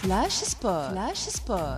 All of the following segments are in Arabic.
فلاش سبور.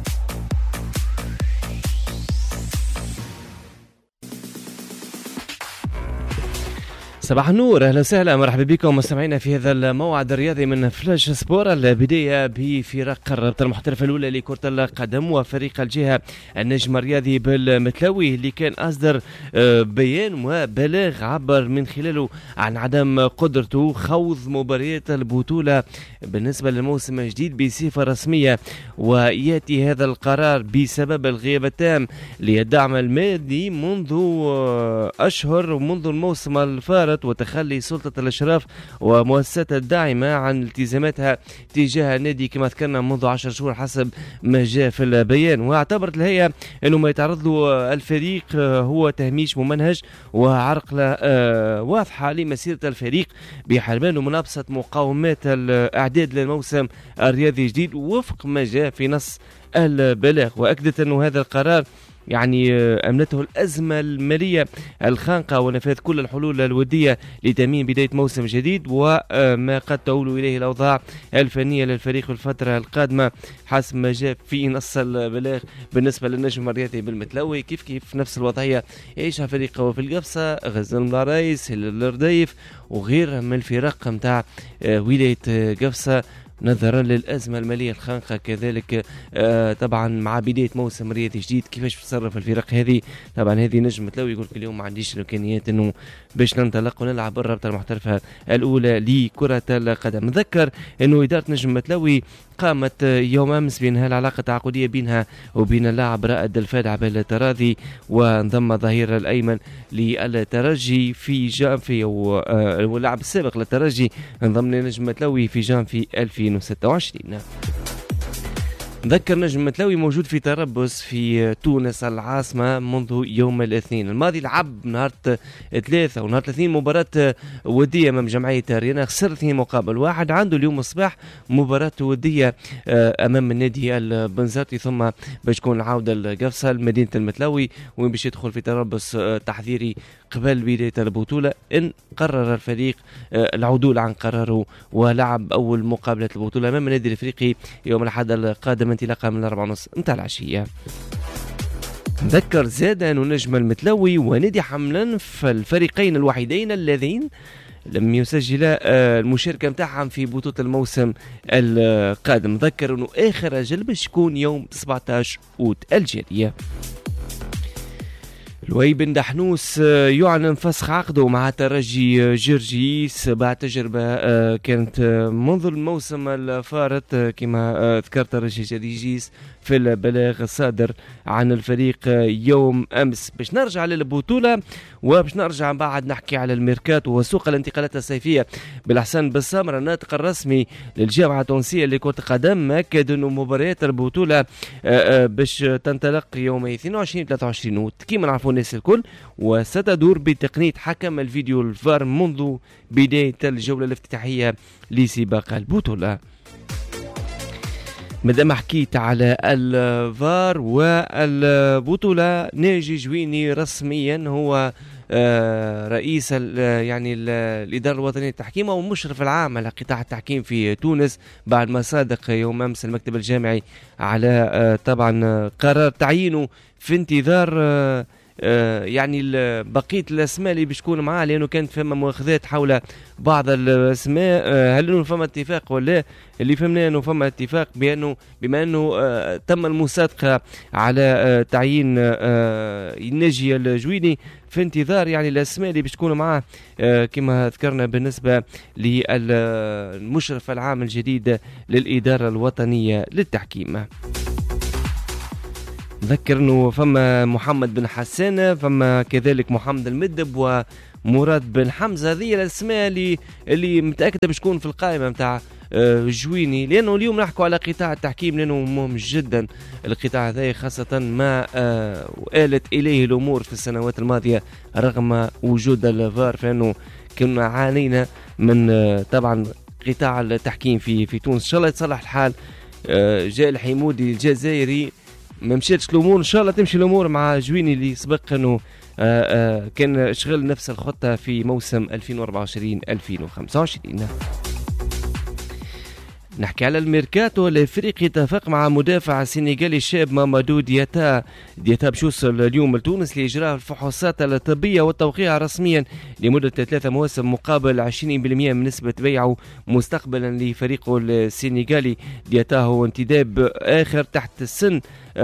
صباح النور، اهلا وسهلا، مرحبا بكم مستمعينا في هذا الموعد الرياضي من فلاش سبور. البدايه بفرق الرابطه المحترفه الاولى لكره القدم وفريق الجهه النجم الرياضي بالمتلوي اللي كان اصدر بيان وبلاغ عبر من خلاله عن عدم قدرته خوض مباريات البطوله بالنسبه للموسم الجديد بصفه رسميه، وياتي هذا القرار بسبب الغياب التام للدعم المادي منذ اشهر ومنذ الموسم الفارط، وتخلي سلطة الإشراف ومؤسسات الداعمة عن التزاماتها تجاه النادي كما ذكرنا منذ 10 شهور حسب ما جاء في البيان. واعتبرت الهيئة أنه ما يتعرض له الفريق هو تهميش ممنهج وعرقلة واضحة لمسيرة الفريق بحرمان ومنافسة مقاومات الإعداد للموسم الرياضي الجديد وفق ما جاء في نص البلاغ. وأكدت أنه هذا القرار أمنته الأزمة المالية الخانقة ونفاذ كل الحلول الودية لتأمين بداية موسم جديد وما قد تؤول إليه الأوضاع الفنية للفريق في الفترة القادمة حسب ما جاء في نص البلاغ. بالنسبة للنجم الرياضي بالمتلوي كيف نفس الوضعية يعيشها فريقه في القفصة، غزل المرايس، الرديف وغيرها من الفرق متاع ولاية قفصة نظرا للأزمة المالية الخانقة كذلك. طبعا مع بداية موسم رياضي جديد كيفاش بتصرف الفرق هذه؟ طبعا هذه نجم متلوي يقول اليوم ما عنديش الإمكانيات إنه باش ننطلق ونلعب الرابطة المحترفة الأولى لكرة القدم. نذكر إنه إدارة نجم متلوي قامت يوم أمس بإنهاء العلاقة التعاقدية بينها وبين اللاعب رائد الفادع بالتراضي، وانضم ظهير الأيمن للترجي في جانفي واللاعب السابق للترجي انضم لنجم متلوي في جانفي 2026. نذكر نجم متلوي موجود في تربص في تونس العاصمة منذ يوم الاثنين الماضي، لعب نهار 3 ونهار 30 مباراة ودية أمام جمعية ريانا، خسر 2-1. عنده اليوم الصباح مباراة ودية أمام النادي البنزرتي، ثم باش تكون العودة لقفصة لمدينة المتلوي وين باش يدخل في تربص تحذيري قبل بداية البطولة إن قرر الفريق العدول عن قراره ولعب أول مقابلة البطولة أمام النادي الأفريقي يوم الأحد القادم انطلاقا من 4:30 متاع العشية. نذكر زاد أنه نجم المتلوي ونادي حملان في الفريقين الوحيدين الذين لم يسجل المشاركة متاعهم في بطولة الموسم القادم. نذكر أنه آخر أجل باش يكون يوم 17 أوت الجارية. لؤي بن دحنوس يعلن فسخ عقده مع ترجي جرجيس بعد تجربة كانت منذ الموسم الفارط كما ذكر ترجي جرجيس في البلاغ الصادر عن الفريق يوم أمس. باش نرجع للبطولة وباش نرجع بعد نحكي على الميركاتو وسوق الانتقالات الصيفية. بالحسن بالسمرة الناطق الرسمي للجامعة التونسية لكرة القدم أكد أنه مباريات البطولة باش تنطلق يوم 22-23 أوت كما نعرفوا الناس الكل، وستدور بتقنية حكم الفيديو الفار منذ بداية الجولة الافتتاحية لسباق البطولة. مادام حكيت على الفار والبطولة، ناجي جويني رسميا هو رئيس الإدارة الوطنية للتحكيم أو المشرف العام على قطاع التحكيم في تونس بعد ما صادق يوم أمس المكتب الجامعي على طبعا قرار تعيينه في انتظار بقية الأسماء اللي بيشكون معاه، لأنه كانت فما مؤاخذات حول بعض الأسماء. هل أنه فما اتفاق ولا؟ اللي فهمنا أنه فما اتفاق بما أنه تم المصادقة على تعيين الناجي الجويني في انتظار الأسماء اللي بيشكون معاه كما ذكرنا بالنسبة للمشرف العام الجديد للإدارة الوطنية للتحكيم. نذكر انه فما محمد بن حسان، فما كذلك محمد المدب ومراد بن حمزة. هذه الاسماء اللي متأكدة بتكون في القائمة متاع جويني، لانه اليوم نحكوا على قطاع التحكيم لانه مهم جدا القطاع هذا، خاصة ما آلت اليه الامور في السنوات الماضية رغم وجود الفار، فانه كنا عانينا من طبعا قطاع التحكيم في تونس. ان شاء الله يتصلح الحال. جاء الحمودي الجزائري ما مشيتش الامور، ان شاء الله تمشي الامور مع جويني اللي سبق انه كان شغل نفس الخطه في موسم 2024-2025. نحكي على الميركاتو الافريقي. اتفق مع مدافع السنغالي الشاب مامادو دياتا باش يوصل اليوم لتونس لاجراء الفحوصات الطبيه والتوقيع رسميا لمده 3 مواسم مقابل 20% من نسبه بيعه مستقبلا لفريقه السنغالي. دياتا هو انتداب اخر تحت السن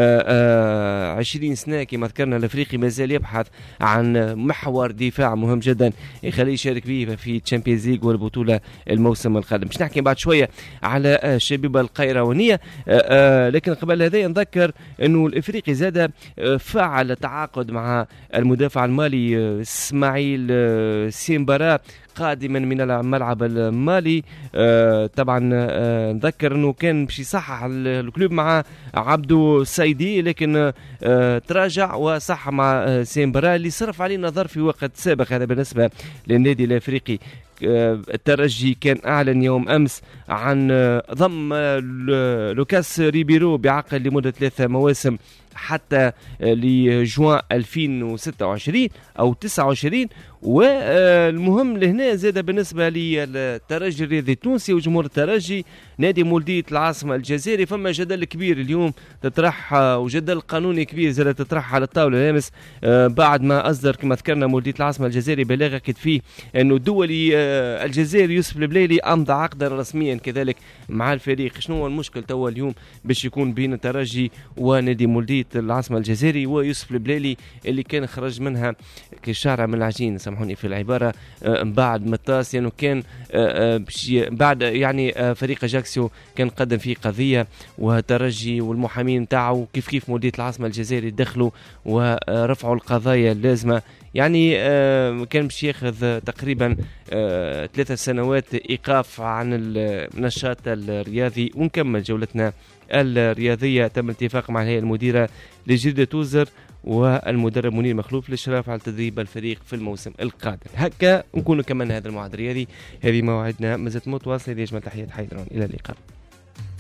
20 سنة كما ذكرنا. الافريقي مازال يبحث عن محور دفاع مهم جدا يخليه يشارك به في تشامبيونز ليج والبطولة الموسم القادم. باش نحكي بعد شوية على الشبيبة القيروانية، لكن قبل هذا نذكر انه الافريقي زاد فعل تعاقد مع المدافع المالي اسماعيل سيمبارا قادما من الملعب المالي. طبعا نذكر انه كان باش يصحح الكلوب مع عبدو سيدي، لكن تراجع وصح مع سيمبرا اللي صرف عليه نظر في وقت سابق. هذا بالنسبة للنادي الافريقي. الترجي كان اعلن يوم امس عن ضم لوكاس ريبيرو بعقد لمدة 3 مواسم حتى لجوان 2026 أو 29. والمهم لهنا زاد بالنسبة للترجي الرياضي التونسي وجمهور الترجي نادي مولودية العاصمة الجزائري، فما جدل كبير اليوم تطرح وجدل قانوني كبير زاد تطرح على الطاولة الأمس بعد ما أصدر كما ذكرنا مولودية العاصمة الجزائري بلاغ أكد فيه أنه الدولي الجزائري يوسف البليلي أمضى عقدا رسميا كذلك مع الفريق. شنو هو المشكل توا اليوم باش يكون بين الترجي ونادي مولودية العاصمة الجزائري ويوسف البليلي اللي كان خرج منها كشعرة من العجين، سامحوني في العبارة، بعد مطاس يعني كان بعد يعني فريق اجاكسيو كان قدم فيه قضية وترجي والمحامين تاعو كيف مولودية العاصمة الجزائري دخلوا ورفعوا القضايا اللازمة. يعني كان باش ياخذ تقريبا 3 سنوات إيقاف عن النشاط الرياضي. ونكمل جولتنا الرياضية. تم الاتفاق مع الهيئة المديرة لجريدة توزر والمدرب منير مخلوف للاشراف على تدريب الفريق في الموسم القادم. هكا نكون كملنا هذا الموعد الرياضي. هذه موعدنا مازالت متواصلة. يا جماعة تحيات حيدرون، إلى اللقاء.